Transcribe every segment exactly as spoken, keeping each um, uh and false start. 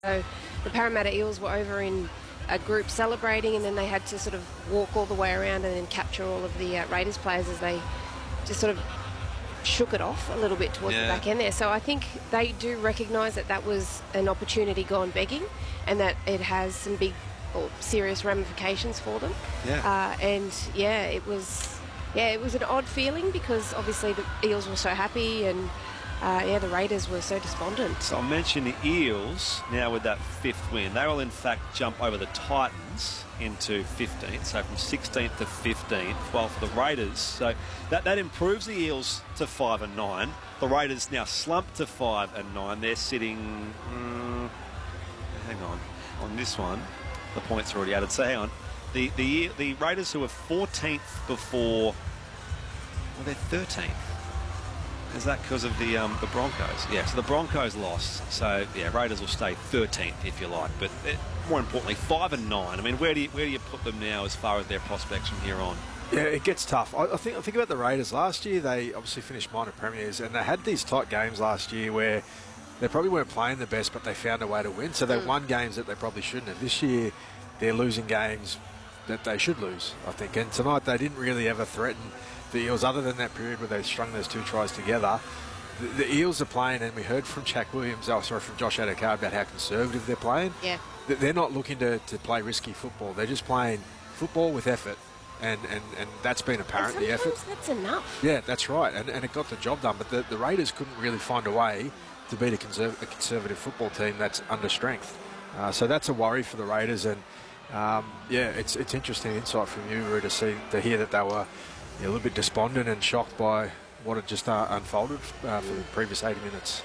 So the Parramatta Eels were over in a group celebrating, and then they had to sort of walk all the way around and then capture all of the uh, Raiders players as they just sort of shook it off a little bit towards yeah. the back end there. So I think they do recognise that that was an opportunity gone begging, and that it has some big or serious ramifications for them. Yeah. Uh, and yeah, it was yeah it was an odd feeling because obviously the Eels were so happy, and Uh, yeah, the Raiders were so despondent. So I'll mention the Eels now with that fifth win. They will in fact jump over the Titans into fifteenth, so from sixteenth to fifteenth, while for the Raiders, so that, that improves the Eels to five and nine. The Raiders now slump to five and nine. They're sitting, mm, hang on, on this one, the points are already added. So hang on, the, the, the Raiders who were fourteenth before, well, they're thirteenth. Is that because of the um, the Broncos? Yeah, so the Broncos lost. So, yeah, Raiders will stay thirteenth, if you like. But it, more importantly, five and nine. I mean, where do you, where do you put them now as far as their prospects from here on? Yeah, it gets tough. I, I think I think about the Raiders. Last year, they obviously finished minor premiers, and they had these tight games last year where they probably weren't playing the best, but they found a way to win. So they mm. won games that they probably shouldn't have. This year, they're losing games that they should lose, I think. And tonight, they didn't really ever threaten the Eels, other than that period where they strung those two tries together. The, the Eels are playing, and we heard from Jack Williams, oh, sorry, from Josh Adokar about how conservative they're playing. Yeah. They're not looking to, to play risky football. They're just playing football with effort, and, and, and that's been apparent, and the effort. That's enough. Yeah, that's right, and, and it got the job done. But the, the Raiders couldn't really find a way to beat a, conserv a conservative football team that's under strength. Uh, so that's a worry for the Raiders, and um, yeah, it's it's interesting insight from you, Roo, to see to hear that they were Yeah, a little bit despondent and shocked by what had just uh, unfolded uh, for the previous eighty minutes.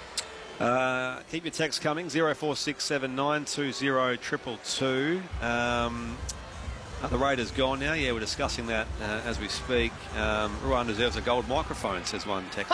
Uh, keep your text coming, zero four six seven nine two zero two two two. Um, are the Raiders gone now? Yeah, we're discussing that uh, as we speak. Um, Ruan deserves a gold microphone, says one text.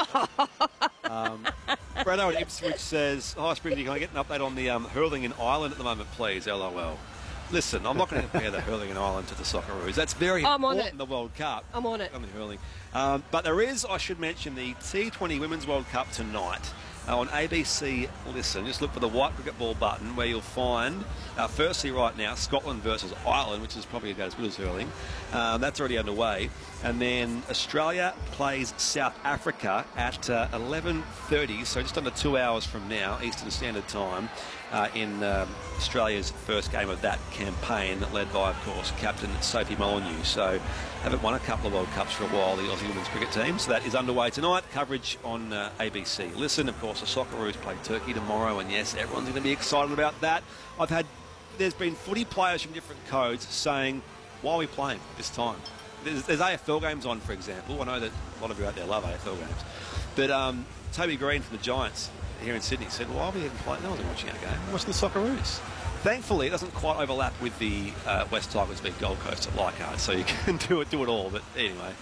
um, Brado at Ipswich says, hi, Springy, can I get an update on the um, hurling in Ireland at the moment, please? L O L. Listen, I'm not going to compare the hurling in Ireland to the Socceroos. That's very I'm important on it. in the World Cup. I'm on it. I'm in hurling. Um, but there is, I should mention, the T twenty Women's World Cup tonight. Uh, on A B C Listen, just look for the white cricket ball button where you'll find, uh, firstly right now, Scotland versus Ireland, which is probably about as good as hurling. Um, that's already underway. And then Australia plays South Africa at uh, eleven thirty, so just under two hours from now, Eastern Standard Time, uh, in um, Australia's first game of that campaign, led by, of course, Captain Sophie Molyneux. So haven't won a couple of World Cups for a while, the Aussie women's cricket team. So that is underway tonight. Coverage on uh, A B C Listen. Of course, the Socceroos play Turkey tomorrow, and yes, everyone's going to be excited about that. I've had, there's been footy players from different codes saying, why are we playing this time? There's, there's A F L games on, for example. I know that a lot of you out there love A F L games. But um, Toby Green from the Giants here in Sydney said, well, why are we even playing? No one's watching our game. I'm watching the Socceroos. Thankfully, it doesn't quite overlap with the uh, West Tigers beat Gold Coast at Leichhardt, so you can do it, do it all. But anyway.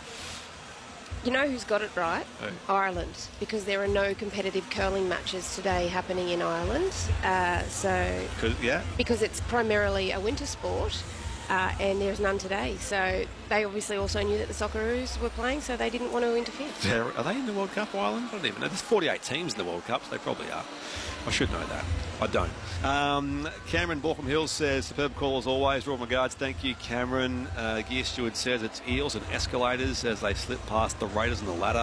You know who's got it right? Who? Ireland, because there are no competitive curling matches today happening in Ireland. Uh, so yeah, because it's primarily a winter sport, uh, and there's none today. So they obviously also knew that the Socceroos were playing, so they didn't want to interfere. They're, are they in the World Cup, Ireland? I don't even know. There's forty-eight teams in the World Cup, so they probably are. I should know that. I don't. Um, Cameron Borkham Hill says, superb call as always. Raw regards. Thank you, Cameron. Uh, Gear Steward says it's Eels and Escalators as they slip past the Raiders on the ladder.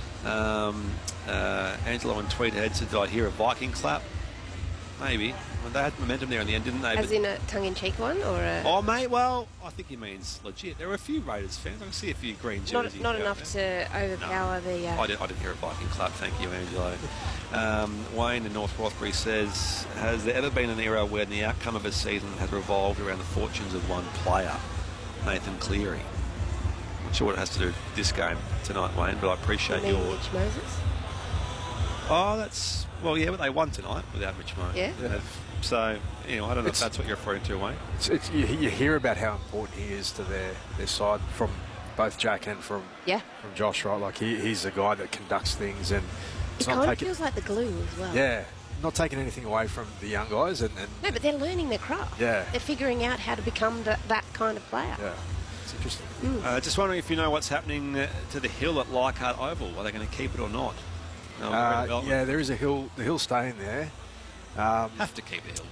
Um, uh, Angelo on Tweethead said, did I hear a Viking clap? Maybe. Well, they had momentum there in the end, didn't they? As but in a tongue-in-cheek one? Or a... Oh, mate, well, I think he means legit. There are a few Raiders fans. I can see a few green jerseys. Not, not enough there. to overpower no, the... Uh... I, did, I didn't hear a Viking clap. Thank you, Angelo. um, Wayne in North Rothbury says, has there ever been an era where the outcome of a season has revolved around the fortunes of one player? Nathan Cleary. I'm not sure what it has to do with this game tonight, Wayne, but I appreciate you mean your... Mitch Moses? Oh, that's... Well, yeah, but they won tonight without Mitch Moses. Yeah. yeah. So, you know, I don't know it's, if that's what you're referring to, Wayne. It's, it's, you, you hear about how important he is to their, their side from both Jack and from yeah. from Josh, right? Like, he, he's the guy that conducts things, and it's it kind of feels like the glue as well. Yeah. Not taking anything away from the young guys. and, and No, but they're learning their craft. Yeah. They're figuring out how to become the, that kind of player. Yeah. It's interesting. Mm. Uh, just wondering if you know what's happening uh, to the hill at Leichhardt Oval. Are they going to keep it or not? No, uh, yeah, there is a hill. The hill staying there. Um, Have to keep the hill,